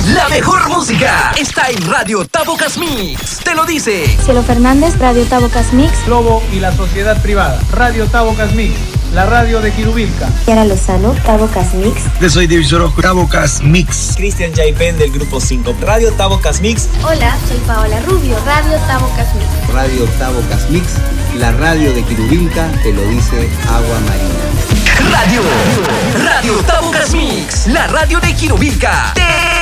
La mejor música está en Radio Tabocas Mix. Te lo dice Cielo Fernández, Radio Tabocas Mix. Lobo y la sociedad privada, Radio Tabocas Mix, la radio de Quirubilca. Kiara Lozano, Tabocas Mix. Yo soy Divisor Ojo, Tabocas Mix. Cristian Jaipen del Grupo 5, Radio Tabocas Mix. Hola, soy Paola Rubio, Radio Tabocas Mix. Radio Tabocas Mix, la radio de Quirubilca, te lo dice Agua Marina. Radio Tabocas Mix, la radio de Quirubilca.